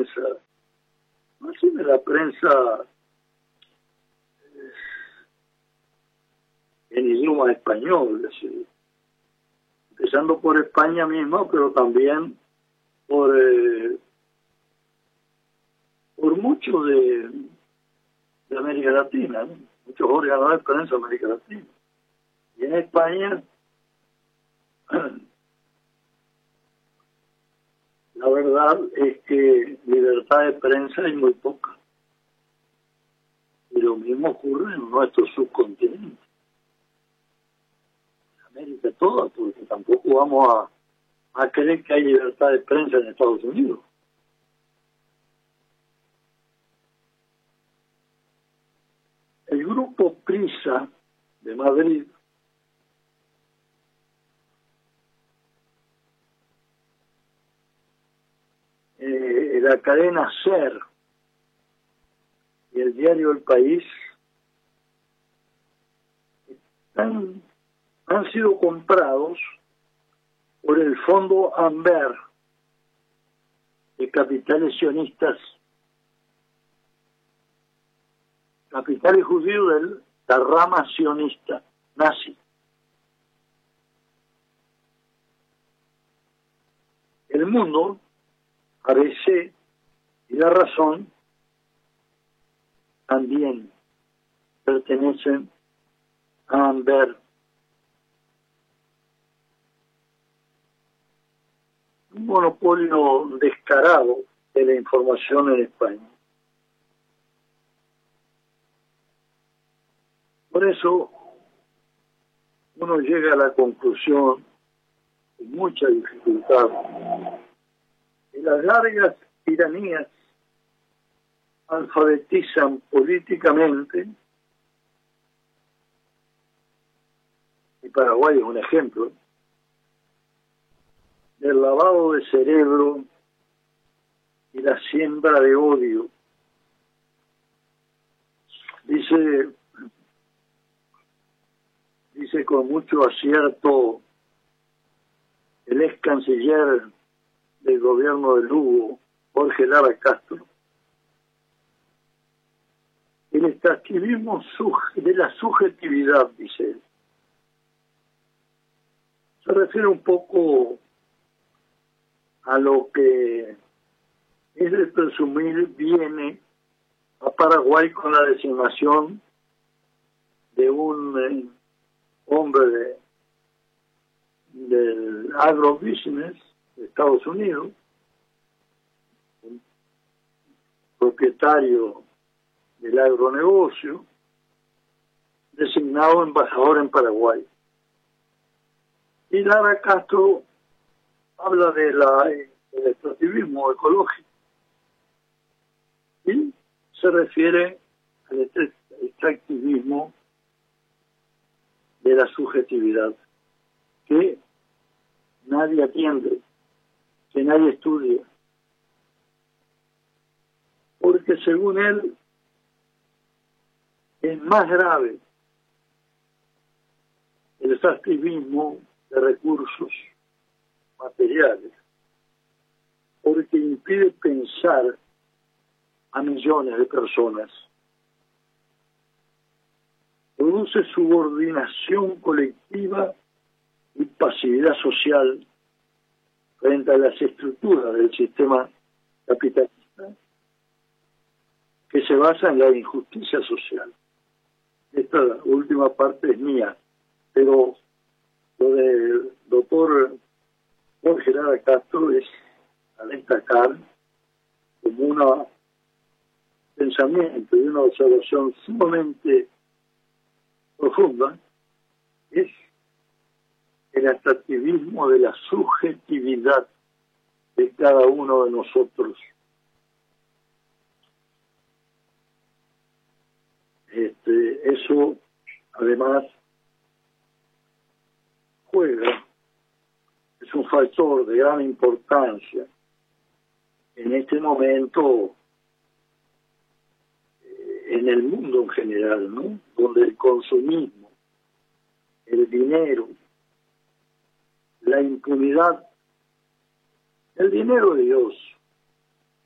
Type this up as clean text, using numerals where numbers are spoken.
prensa, más bien de la prensa en idioma español, es decir, empezando por España misma, pero también por mucho de América Latina, ¿no? Muchos órganos de prensa de América Latina. Y en España, la verdad es que libertad de prensa hay muy poca. Y lo mismo ocurre en nuestro subcontinente. En América toda, porque tampoco vamos a creer que hay libertad de prensa en Estados Unidos. El grupo Prisa de Madrid la cadena SER y el diario El País han sido comprados por el fondo Amber de capitales sionistas, capitales judíos de la rama sionista nazi. El Mundo, ABC y La Razón también pertenecen a Amber. Un monopolio descarado de la información en España. Por eso uno llega a la conclusión, con mucha dificultad, que las largas tiranías alfabetizan políticamente, y Paraguay es un ejemplo, del lavado de cerebro y la siembra de odio. Dice con mucho acierto el ex canciller del gobierno de Lugo, Jorge Lara Castro, el extractivismo de la subjetividad, dice él. Se refiere un poco a lo que es de presumir viene a Paraguay con la designación de un hombre del agrobusiness de Estados Unidos, un propietario del agronegocio, designado embajador en Paraguay. Y Lara Castro habla del extractivismo ecológico y se refiere al extractivismo de la subjetividad, que nadie atiende, que nadie estudia, porque según él es más grave el extractivismo de recursos materiales, porque impide pensar a millones de personas, produce subordinación colectiva y pasividad social frente a las estructuras del sistema capitalista, que se basa en la injusticia social. Esta última parte es mía, pero lo del doctor Jorge Lara Castro es a destacar como un pensamiento y una observación sumamente profunda, es el extractivismo de la subjetividad de cada uno de nosotros. Eso además juega, es un factor de gran importancia en este momento en el mundo en general, ¿no? Donde el consumismo, el dinero, la impunidad, el dinero de Dios,